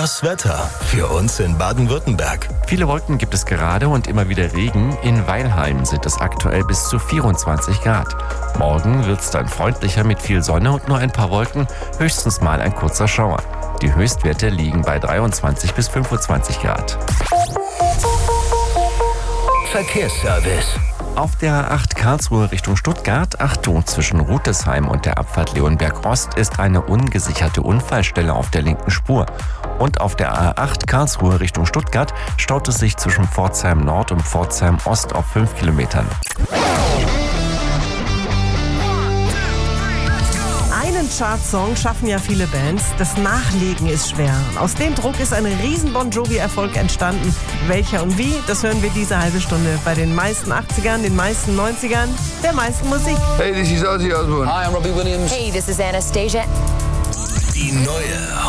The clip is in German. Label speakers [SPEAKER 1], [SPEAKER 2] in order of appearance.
[SPEAKER 1] Das Wetter für uns in Baden-Württemberg.
[SPEAKER 2] Viele Wolken gibt es gerade und immer wieder Regen. In Weilheim sind es aktuell bis zu 24 Grad. Morgen wird es dann freundlicher mit viel Sonne und nur ein paar Wolken, höchstens mal ein kurzer Schauer. Die Höchstwerte liegen bei 23 bis 25 Grad.
[SPEAKER 1] Verkehrsservice.
[SPEAKER 2] Auf der A8 Karlsruhe Richtung Stuttgart, Achtung, zwischen Rütesheim und der Abfahrt Leonberg Ost ist eine ungesicherte Unfallstelle auf der linken Spur. Und auf der A8 Karlsruhe Richtung Stuttgart staut es sich zwischen Pforzheim Nord und Pforzheim Ost auf 5 Kilometern.
[SPEAKER 3] Einen Chartsong schaffen ja viele Bands, das Nachlegen ist schwer. Aus dem Druck ist ein riesen Bon Jovi-Erfolg entstanden. Welcher und wie, das hören wir diese halbe Stunde bei den meisten 80ern, den meisten 90ern, der meisten Musik.
[SPEAKER 4] Hey, this is Ozzy Osbourne.
[SPEAKER 5] Hi, I'm Robbie Williams.
[SPEAKER 6] Hey, this is Anastasia.
[SPEAKER 1] Die neue